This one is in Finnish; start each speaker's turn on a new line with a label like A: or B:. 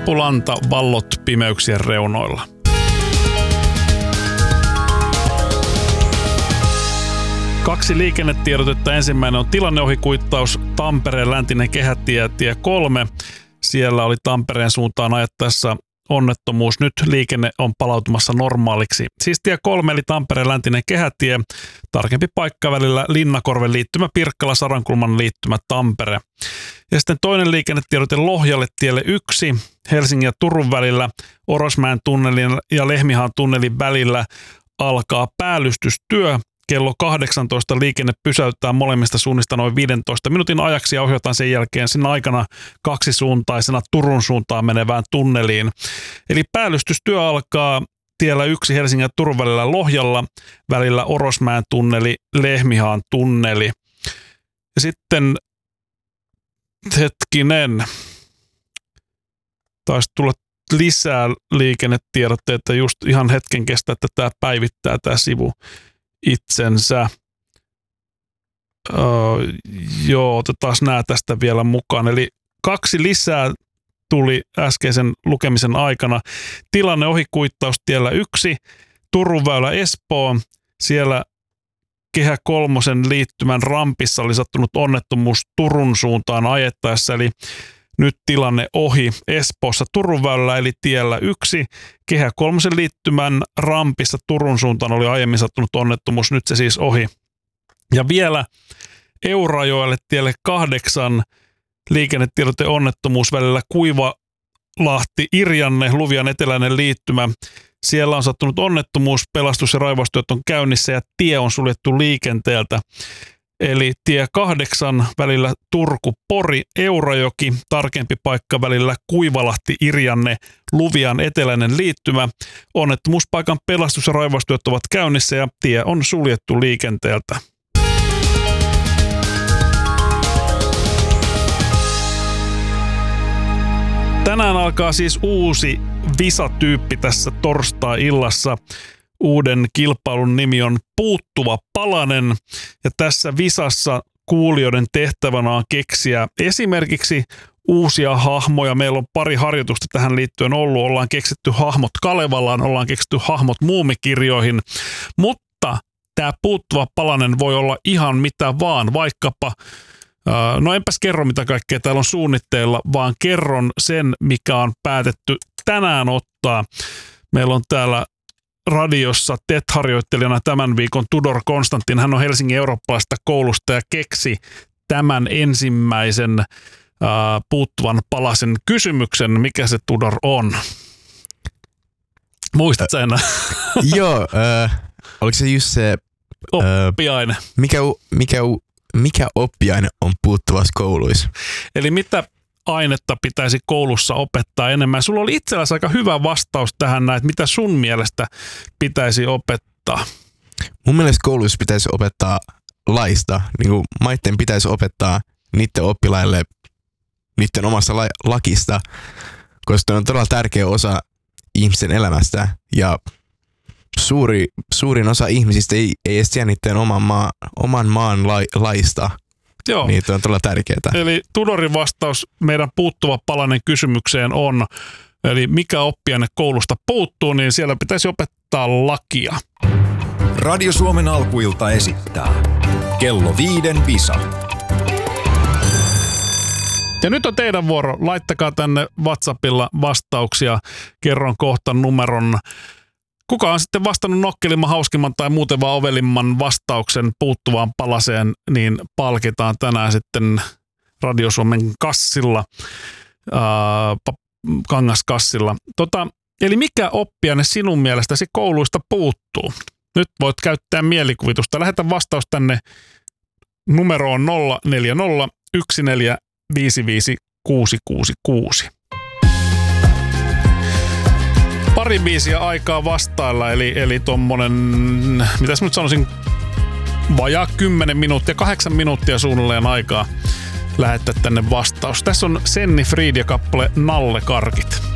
A: Lappulanta, vallot pimeyksien reunoilla. Kaksi liikennetiedotetta. Ensimmäinen on tilanneohikuittaus Tampereen läntinen kehätie, tie 3. Siellä oli Tampereen suuntaan ajettaessa onnettomuus. Nyt liikenne on palautumassa normaaliksi. Siis tie 3 eli Tampereen läntinen kehätie. Tarkempi paikka välillä Linnakorven liittymä Pirkkala, Sarankulman liittymä Tampere. Ja sitten toinen liikennetiedote Lohjalle tielle 1. Helsingin ja Turun välillä Orosmäen tunnelin ja Lehmihaan tunnelin välillä alkaa päällystystyö. Kello 18 liikenne pysäyttää molemmista suunnista noin 15 minuutin ajaksi ja ohjataan sen jälkeen sinne aikana kaksisuuntaisena Turun suuntaan menevään tunneliin. Eli päällystystyö alkaa tiellä 1 Helsingin ja Turun välillä Lohjalla, välillä Orosmäen tunneli, Lehmihaan tunneli. Ja sitten, taisi tulla lisää liikennetiedotteita, just ihan hetken kestää, että tämä päivittää tämä sivu itsensä. Otetaan nämä tästä vielä mukaan. Eli 2 lisää tuli äskeisen lukemisen aikana. Tilanne ohikuittaus tiellä 1, Turun väylä Espoo. Siellä Kehä 3 liittymän rampissa oli sattunut onnettomuus Turun suuntaan ajettaessa, eli nyt tilanne ohi Espoossa Turun väylällä eli tiellä 1. Kehä 3 liittymän rampissa Turun suuntaan oli aiemmin sattunut onnettomuus, nyt se siis ohi. Ja vielä Eurajoelle tielle 8 liikennetiedote onnettomuus välillä Kuivalahti, Irjanne, Luvian eteläinen liittymä. Siellä on sattunut onnettomuus, pelastus- ja raivaustyöt on käynnissä ja tie on suljettu liikenteeltä. Eli tie 8 välillä Turku-Pori, Eurajoki, tarkempi paikka välillä Kuivalahti, Irjanne, Luvian eteläinen liittymä. Onnettomuuspaikan pelastus- ja raivaustyöt ovat käynnissä ja tie on suljettu liikenteeltä. Tänään alkaa siis uusi visatyyppi tässä torstai-illassa. Uuden kilpailun nimi on Puuttuva palanen ja tässä visassa kuulijoiden tehtävänä on keksiä esimerkiksi uusia hahmoja. Meillä on pari harjoitusta tähän liittyen ollut. Ollaan keksitty hahmot Kalevalaan, ollaan keksitty hahmot Muumikirjoihin, mutta tämä puuttuva palanen voi olla ihan mitä vaan, vaikkapa no enpäs kerro mitä kaikkea täällä on suunnitteilla, vaan kerron sen mikä on päätetty tänään ottaa. Meillä on täällä radiossa TET-harjoittelijana tämän viikon Tudor Konstantin. Hän on Helsingin eurooppalaisesta koulusta ja keksi tämän ensimmäisen puuttuvan palasen kysymyksen. Mikä se Tudor on? Muistat sä enää?
B: Joo, oliko se just se
A: oppiaine?
B: Mikä oppiaine on puuttuvassa kouluissa?
A: Eli mitä ainetta pitäisi koulussa opettaa enemmän? Sulla oli itselläsi aika hyvä vastaus tähän näin, että mitä sun mielestä pitäisi opettaa?
B: Mun mielestä kouluissa pitäisi opettaa laista. Niin kuin maitten pitäisi opettaa niiden oppilaille niiden omasta lakista, koska se on todella tärkeä osa ihmisten elämästä ja suurin osa ihmisistä ei edes tiedä niiden oman maan laista.
A: Joo.
B: Niin on todella tärkeää.
A: Eli Tudorin vastaus meidän puuttuva palanen kysymykseen on, eli mikä oppiaine koulusta puuttuu, niin siellä pitäisi opettaa lakia.
C: Radio Suomen alkuilta esittää Kello 5 visa.
A: Ja nyt on teidän vuoro. Laittakaa tänne WhatsAppilla vastauksia. Kerron kohta numeron. Kuka on sitten vastannut nokkelimman, hauskimman tai muuten vaan ovelimman vastauksen puuttuvaan palaseen, niin palkitaan tänään sitten Radio Suomen kassilla, kangaskassilla. Eli mikä oppiaine sinun mielestäsi kouluista puuttuu? Nyt voit käyttää mielikuvitusta. Lähetä vastaus tänne numeroon 040 1455 666. Pari biisiä aikaa vastailla, eli tommonen, mitäs nyt sanoisin, vajaa 10 minuuttia, 8 minuuttia suunnilleen aikaa lähettää tänne vastaus. Tässä on Senni Fried ja kappale Nallekarkit.